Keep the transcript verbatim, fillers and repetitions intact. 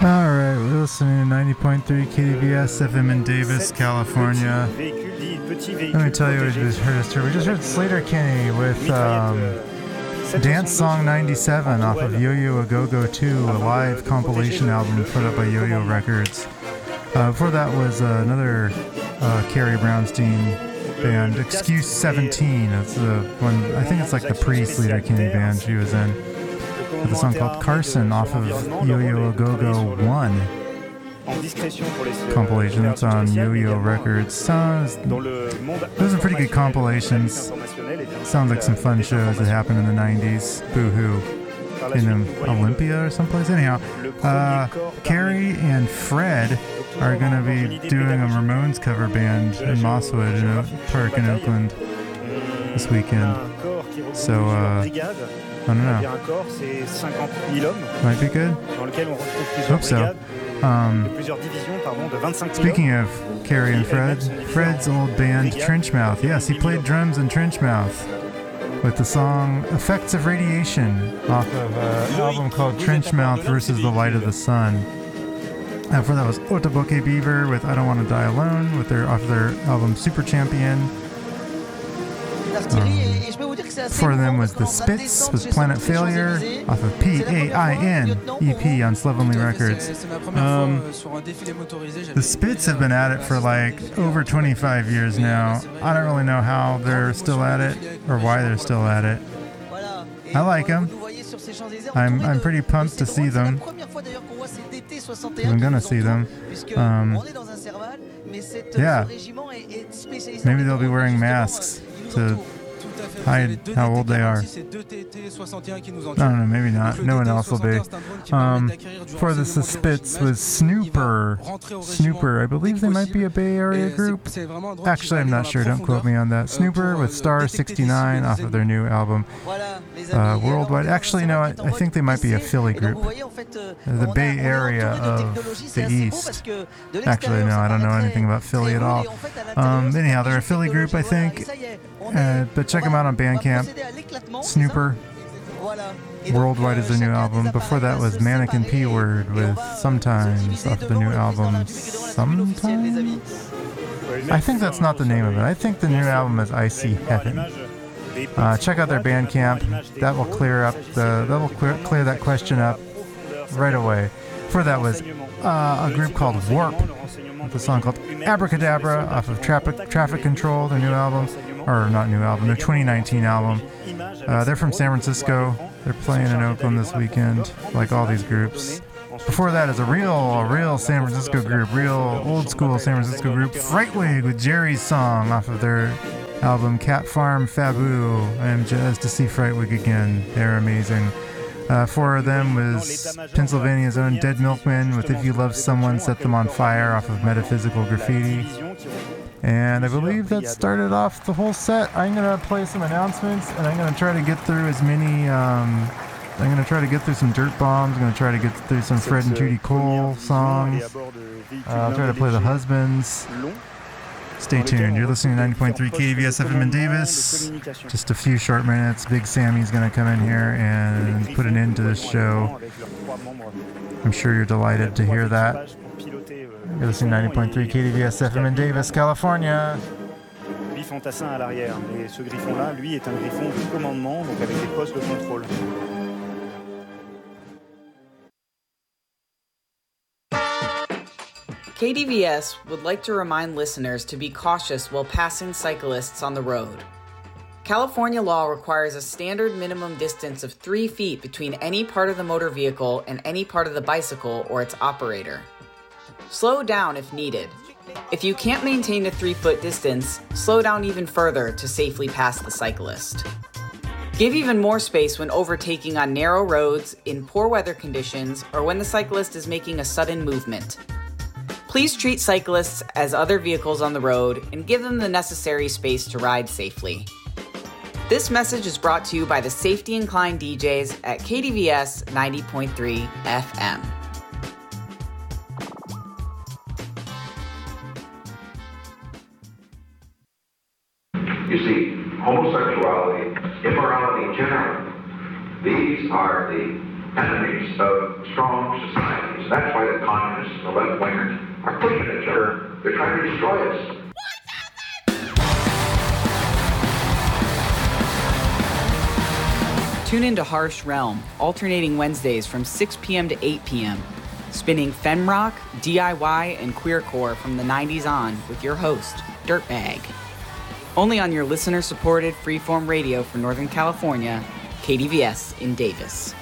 Alright, we're listening to ninety point three K D V S F M in Davis, California. Let me tell you what we just heard us hear. We just heard Sleater-Kinney with um, Dance Song ninety-seven off of Yo-Yo A Go-Go two, a live compilation album put up by Yo-Yo Records. Uh, before that was uh, another uh, Carrie Brownstein band, Excuse seventeen. That's the one, I think it's like the pre-Sleater-Kinney band she was in. With a song called Carson off of Yo-Yo A Go-Go one compilation. That's on Yo-Yo Records. Sounds, those are pretty good compilations. Sounds like some fun shows that happened in the nineties. Boo-hoo. In um, Olympia or someplace. Anyhow, uh, Carrie and Fred are going to be doing a Ramones cover band in Mosswood in a park in Oakland this weekend. So, uh... I don't know. Might be good. Hope so. Um, speaking of Carrie and Fred, Fred's old band Trenchmouth. Yes, he played drums in Trenchmouth with the song Effects of Radiation off of an album called Trenchmouth versus the Light of the Sun. After that was Otoboke Beaver with I Don't Want to Die Alone with their off their album Super Champion. Um, For them was The Spits with Planet Failure off of P A I N E P on Slovenly Records. Um, the Spits have been at it for like over twenty-five years now. I don't really know how they're still at it or why they're still at it. I like them. I'm, I'm pretty pumped to see them. I'm gonna see them. Um, yeah. Maybe they'll be wearing masks to hide how old they are. I don't know, maybe not. No one else will be. Um, for the Spits was Snooper. Snooper, I believe they might be a Bay Area group. Actually, I'm not sure. Don't quote me on that. Snooper with Star sixty-nine off of their new album, uh, Worldwide. Actually, no, I, I think they might be a Philly group. The Bay Area of the East. Actually, no, I don't know anything about Philly at all. Um, anyhow, they're a Philly group, I think. Uh, but check them out on Bandcamp. Snooper. Worldwide is their new album. Before that was Mannequin P-Word with Sometimes off the new album. Sometimes? I think that's not the name of it. I think the new album is I See Heaven. Uh, check out their Bandcamp. That will clear up the. That will clear, clear that question up right away. Before that was uh, a group called Warp with a song called Abracadabra off of Traffic Traffic Control, their new album. Or not new album, their twenty nineteen album. Uh, they're from San Francisco. They're playing in Oakland this weekend, like all these groups. Before that is a real, a real San Francisco group, real old school San Francisco group, Frightwig with Jerry's Song off of their album Cat Farm Fabu. I am jazzed to see Frightwig again. They're amazing. Uh, for them was Pennsylvania's own Dead Milkmen with If You Love Someone, Set Them on Fire off of Metaphysical Graffiti. And I believe that started off the whole set. I'm going to play some announcements, and I'm going to try to get through as many, um, I'm going to try to get through some Dirt Bombs. I'm going to try to get through some Fred and Judy Cole songs. Uh, I'll try to play The Husbands. Stay tuned. You're listening to ninety point three K D V S F M in Davis. Just a few short minutes. Big Sammy's going to come in here and put an end to this show. I'm sure you're delighted to hear that. You're listening to ninety point three K D V S F M in Davis, California. huit fantassins à l'arrière. Et ce griffon-là, lui, est un griffon du commandement, donc avec des postes de contrôle. K D V S would like to remind listeners to be cautious while passing cyclists on the road. California law requires a standard minimum distance of three feet between any part of the motor vehicle and any part of the bicycle or its operator. Slow down if needed. If you can't maintain a three-foot distance, slow down even further to safely pass the cyclist. Give even more space when overtaking on narrow roads, in poor weather conditions, or when the cyclist is making a sudden movement. Please treat cyclists as other vehicles on the road and give them the necessary space to ride safely. This message is brought to you by the Safety Inclined D Js at K D V S ninety point three F M. You see, homosexuality, immorality in general, these are the enemies of strong societies. That's why the communists and the left-wingers are pushing each other. They're trying to destroy us. Tune into Harsh Realm, alternating Wednesdays from six p.m. to eight p.m., spinning fem rock, D I Y, and queercore from the nineties on with your host, Dirtbag. Only on your listener-supported freeform radio for Northern California, K D V S in Davis.